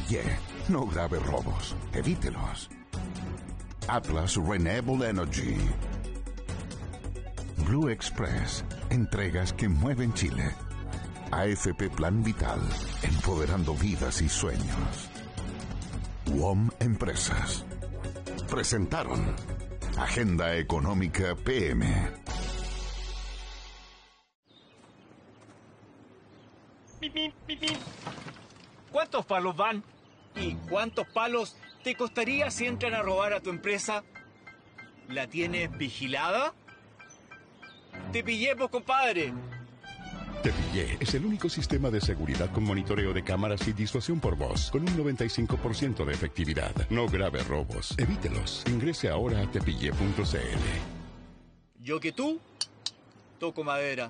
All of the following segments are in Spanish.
Tepillé. No grave robos. Evítelos. Atlas Renewable Energy. Blue Express. Entregas que mueven Chile. AFP Plan Vital. Empoderando vidas y sueños. WOM Empresas. Presentaron Agenda Económica PM. ¿Cuántos palos van? ¿Y cuántos palos te costaría si entran a robar a tu empresa? ¿La tienes vigilada? ¡Te pillé, pues, compadre! Tepillé es el único sistema de seguridad con monitoreo de cámaras y disuasión por voz, con un 95% de efectividad. No grave robos. Evítelos. Ingrese ahora a tepillé.cl. Yo que tú, toco madera.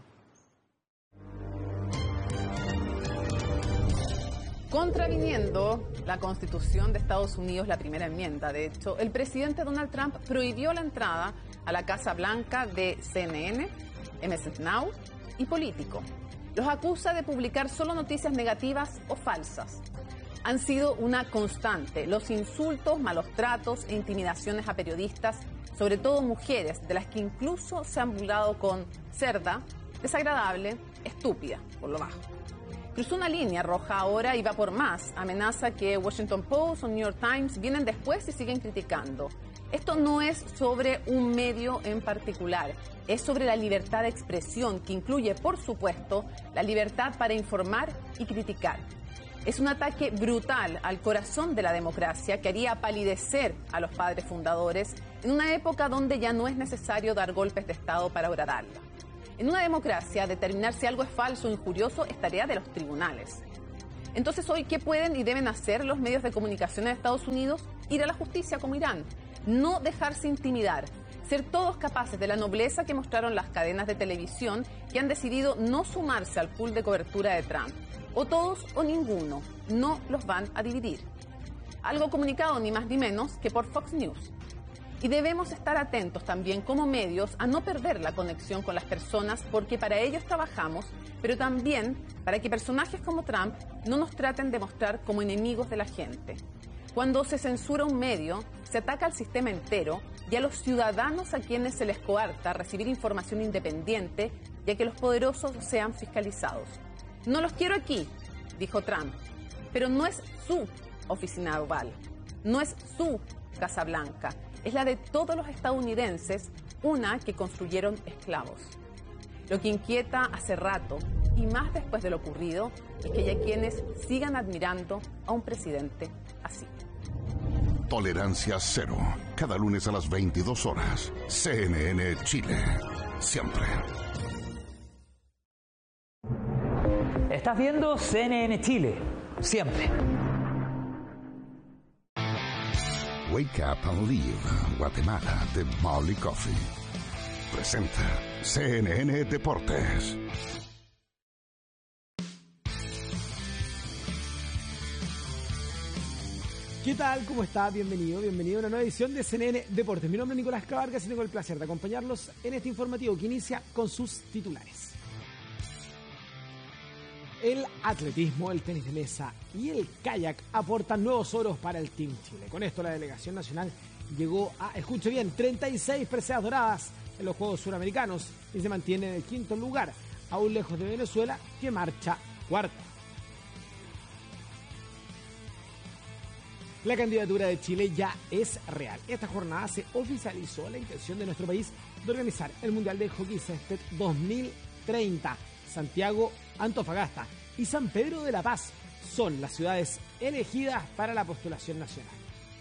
Contraviniendo la Constitución de Estados Unidos, la primera enmienda, de hecho, el presidente Donald Trump prohibió la entrada a la Casa Blanca de CNN, MS Now y Político. Los acusa de publicar solo noticias negativas o falsas. Han sido una constante los insultos, malos tratos e intimidaciones a periodistas, sobre todo mujeres, de las que incluso se han burlado con cerda, desagradable, estúpida, por lo bajo. Cruzó una línea roja ahora y va por más. Amenaza que Washington Post o New York Times vienen después y siguen criticando. Esto no es sobre un medio en particular, es sobre la libertad de expresión, que incluye, por supuesto, la libertad para informar y criticar. Es un ataque brutal al corazón de la democracia que haría palidecer a los padres fundadores en una época donde ya no es necesario dar golpes de Estado para horadarla. En una democracia, determinar si algo es falso o injurioso es tarea de los tribunales. Entonces, hoy, ¿qué pueden y deben hacer los medios de comunicación de Estados Unidos? Ir a la justicia como Irán. No dejarse intimidar. Ser todos capaces de la nobleza que mostraron las cadenas de televisión que han decidido no sumarse al pool de cobertura de Trump. O todos o ninguno. No los van a dividir. Algo comunicado ni más ni menos que por Fox News. Y debemos estar atentos también como medios a no perder la conexión con las personas, porque para ellos trabajamos, pero también para que personajes como Trump no nos traten de mostrar como enemigos de la gente. Cuando se censura un medio, se ataca al sistema entero y a los ciudadanos a quienes se les coarta recibir información independiente y a que los poderosos sean fiscalizados. No los quiero aquí, dijo Trump, pero no es su oficina oval, no es su Casa Blanca. Es la de todos los estadounidenses, una que construyeron esclavos. Lo que inquieta hace rato, y más después de lo ocurrido, es que haya quienes sigan admirando a un presidente así. Tolerancia cero. Cada lunes a las 22 horas. CNN Chile. Siempre. Estás viendo CNN Chile. Siempre. Wake Up and Live, Guatemala, de Molly Coffee. Presenta CNN Deportes. ¿Qué tal? ¿Cómo está? Bienvenido a una nueva edición de CNN Deportes. Mi nombre es Nicolás Cabargas y tengo el placer de acompañarlos en este informativo que inicia con sus titulares. El atletismo, el tenis de mesa y el kayak aportan nuevos oros para el Team Chile. Con esto la delegación nacional llegó a, escuche bien, 36 preseas doradas en los Juegos Suramericanos y se mantiene en el quinto lugar, aún lejos de Venezuela, que marcha cuarta. La candidatura de Chile ya es real. Esta jornada se oficializó la intención de nuestro país de organizar el Mundial de Hockey Césped 2030. Santiago, Antofagasta y San Pedro de la Paz son las ciudades elegidas para la postulación nacional.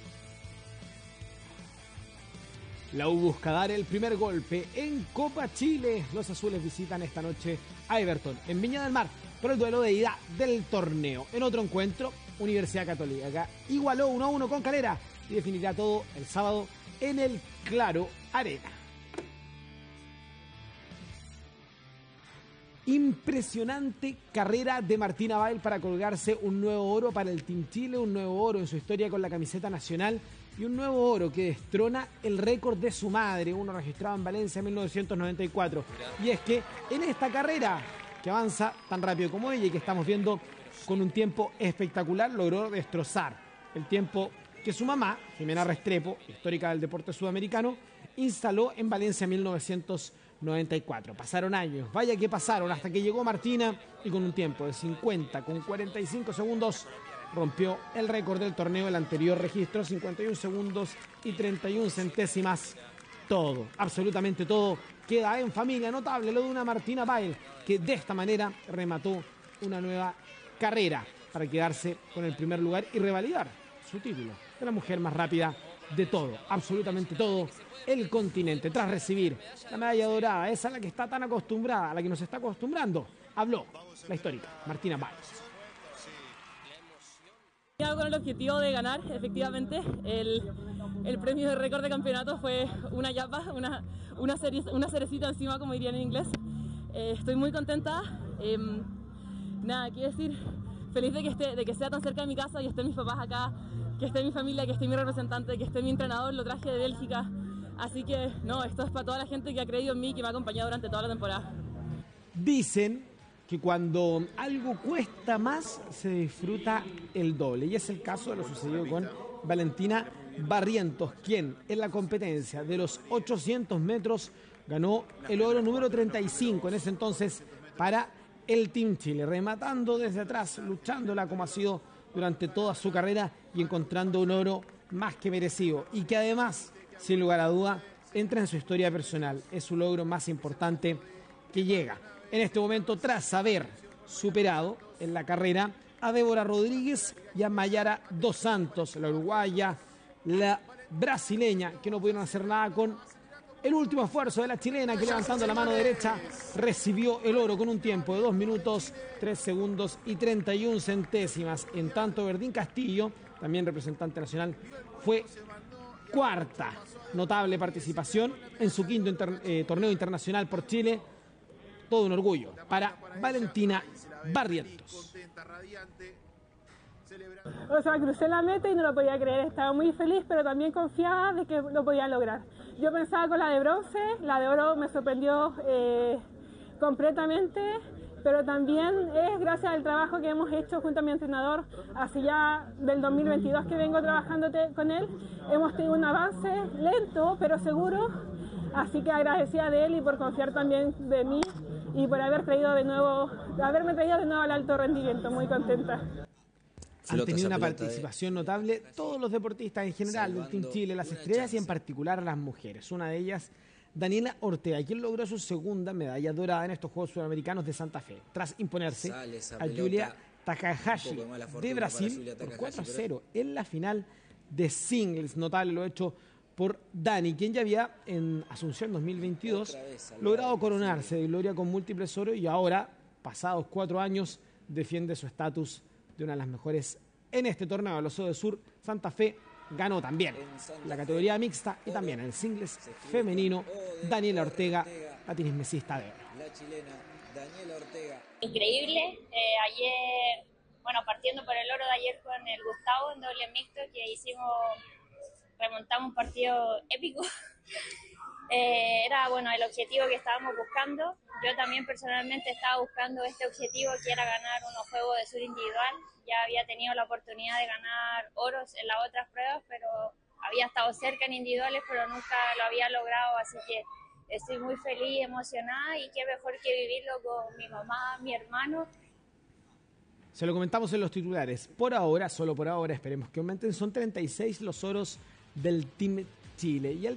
La U busca dar el primer golpe en Copa Chile. Los azules visitan esta noche a Everton en Viña del Mar por el duelo de ida del torneo. En otro encuentro, Universidad Católica igualó 1-1 con Calera y definirá todo el sábado en el Claro Arena. Impresionante carrera de Martín Abail para colgarse un nuevo oro para el Team Chile, un nuevo oro en su historia con la camiseta nacional y un nuevo oro que destrona el récord de su madre, uno registrado en Valencia en 1994. Y es que en esta carrera, que avanza tan rápido como ella y que estamos viendo con un tiempo espectacular logró destrozar el tiempo que su mamá, Jimena Restrepo, histórica del deporte sudamericano, instaló en Valencia 1994. Pasaron años, vaya que pasaron, hasta que llegó Martina y con un tiempo de 50 con 45 segundos rompió el récord del torneo. El anterior registro, 51 segundos y 31 centésimas. Todo, absolutamente todo, queda en familia. Notable lo de una Martina Bail, que de esta manera remató una nueva carrera para quedarse con el primer lugar y revalidar su título de la mujer más rápida de todo, absolutamente todo, el continente. Tras recibir la medalla dorada, esa a la que está tan acostumbrada, a la que nos está acostumbrando, habló la histórica Martina Bail. Con el objetivo de ganar, efectivamente, el premio de récord de campeonato fue una yapa, una cerecita encima, como dirían en inglés. Estoy muy contenta, nada, quiero decir, feliz de que sea tan cerca de mi casa y estén mis papás acá, que esté mi familia, que esté mi representante, que esté mi entrenador, lo traje de Bélgica. Así que, no, esto es para toda la gente que ha creído en mí, que me ha acompañado durante toda la temporada. Dicen que cuando algo cuesta más, se disfruta el doble. Y es el caso de lo sucedido con Valentina Barrientos, quien en la competencia de los 800 metros ganó el oro número 35 en ese entonces para el Team Chile, rematando desde atrás, luchándola como ha sido durante toda su carrera y encontrando un oro más que merecido. Y que además, sin lugar a duda, entra en su historia personal. Es su logro más importante que llega en este momento tras haber superado en la carrera a Débora Rodríguez y a Mayara Dos Santos, la uruguaya, la brasileña, que no pudieron hacer nada con el último esfuerzo de la chilena, que levantando la mano derecha recibió el oro con un tiempo de 2 minutos, 3 segundos y 31 centésimas. En tanto, Verdín Castillo, también representante nacional, fue cuarta. Notable participación en su quinto torneo internacional por Chile. Todo un orgullo para Valentina Barrientos. O sea, crucé la meta y no lo podía creer. Estaba muy feliz, pero también confiada de que lo podía lograr. Yo pensaba con la de bronce, la de oro me sorprendió completamente, pero también es gracias al trabajo que hemos hecho junto a mi entrenador, hace ya del 2022 que vengo trabajando con él. Hemos tenido un avance lento, pero seguro, así que agradecida de él y por confiar también de mí y por haberme traído de nuevo al alto rendimiento. Muy contenta. Han tenido una participación notable todos los deportistas en general del Team Chile, las estrellas y en particular las mujeres. Una de ellas, Daniela Ortega, quien logró su segunda medalla dorada en estos Juegos Sudamericanos de Santa Fe, tras imponerse a Julia Takahashi de Brasil por 4-0 en la final de singles. Notable lo hecho por Dani, quien ya había en Asunción 2022 logrado coronarse de gloria con múltiples oros y ahora, pasados 4 años, defiende su estatus de una de las mejores en este torneo de los Sur. Santa Fe ganó también la categoría mixta y también el singles femenino. Daniela Ortega, la tenismesista de oro. La chilena Daniela Ortega. Increíble. Ayer, partiendo por el oro de ayer con el Gustavo en doble mixto, que remontamos un partido épico. Era el objetivo que estábamos buscando. Yo también personalmente estaba buscando este objetivo, que era ganar unos Juegos de Sur individual. Ya había tenido la oportunidad de ganar oros en las otras pruebas, pero había estado cerca en individuales, pero nunca lo había logrado, así que estoy muy feliz, emocionada, y qué mejor que vivirlo con mi mamá, mi hermano. Se lo comentamos en los titulares. Por ahora, solo por ahora, esperemos que aumenten, son 36 los oros del Team Chile. Y el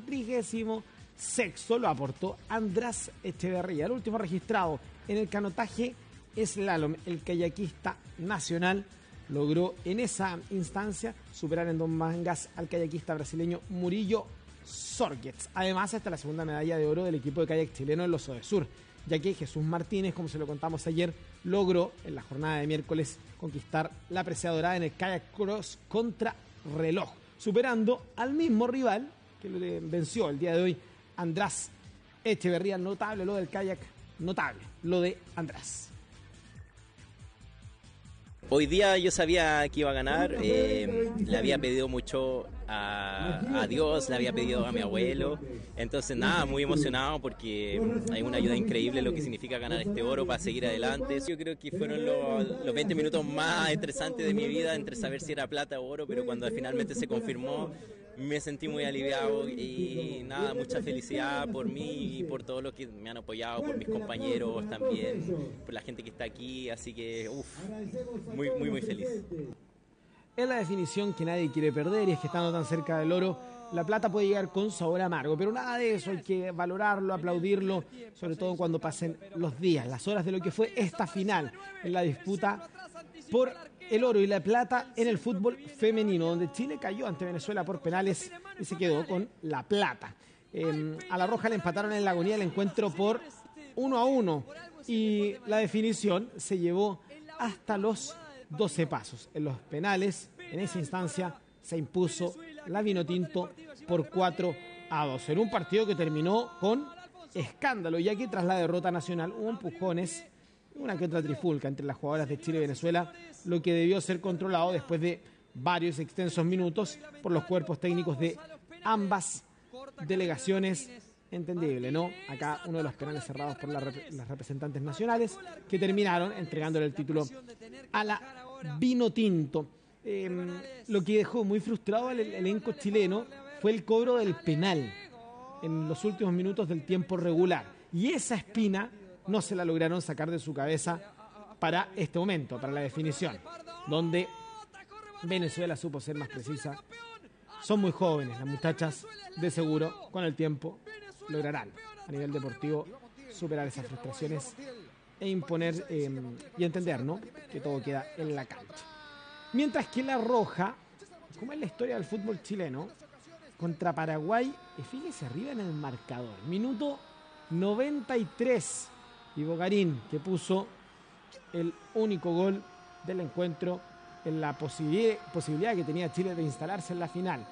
36º lo aportó András Echeverría, el último registrado en el canotaje slalom. El kayakista nacional logró en esa instancia superar en 2 mangas al kayakista brasileño Murillo Sorgets. Además, esta es la segunda medalla de oro del equipo de kayak chileno en los Sur, ya que Jesús Martínez, como se lo contamos ayer, logró en la jornada de miércoles conquistar la presea dorada en el kayak cross contra reloj, superando al mismo rival que lo venció el día de hoy, András Echeverría. Notable lo del kayak, notable lo de András. Hoy día yo sabía que iba a ganar, le había pedido mucho a Dios, le había pedido a mi abuelo, entonces nada, muy emocionado porque hay una ayuda increíble lo que significa ganar este oro para seguir adelante. Yo creo que fueron los 20 minutos más estresantes de mi vida entre saber si era plata o oro, pero cuando finalmente se confirmó me sentí muy aliviado y nada, mucha felicidad por mí y por todos los que me han apoyado, por mis compañeros también, por la gente que está aquí, así que muy feliz. Es la definición que nadie quiere perder y es que estando tan cerca del oro, la plata puede llegar con sabor amargo, pero nada de eso, hay que valorarlo, aplaudirlo, sobre todo cuando pasen los días, las horas de lo que fue esta final en la disputa por el oro y la plata en el fútbol femenino, donde Chile cayó ante Venezuela por penales y se quedó con la plata. A la Roja le empataron en la agonía el encuentro por 1-1 y la definición se llevó hasta los 12 pasos. En los penales, en esa instancia, se impuso la Vinotinto por 4-2 en un partido que terminó con escándalo, ya que tras la derrota nacional hubo empujones, una que otra trifulca entre las jugadoras de Chile y Venezuela, lo que debió ser controlado después de varios extensos minutos por los cuerpos técnicos de ambas delegaciones. Entendible, ¿no? Acá uno de los penales cerrados por las representantes nacionales que terminaron entregándole el título a la Vinotinto. Lo que dejó muy frustrado al elenco chileno fue el cobro del penal en los últimos minutos del tiempo regular. Y esa espina no se la lograron sacar de su cabeza para este momento, para la definición, donde Venezuela supo ser más precisa. Son muy jóvenes las muchachas, de seguro, con el tiempo lograrán a nivel deportivo superar esas frustraciones e imponer y entender, ¿no?, que todo queda en la cancha. Mientras que la Roja, como es la historia del fútbol chileno, contra Paraguay, fíjese arriba en el marcador, minuto 93, y Bogarín, que puso el único gol del encuentro en la posibilidad que tenía Chile de instalarse en la final.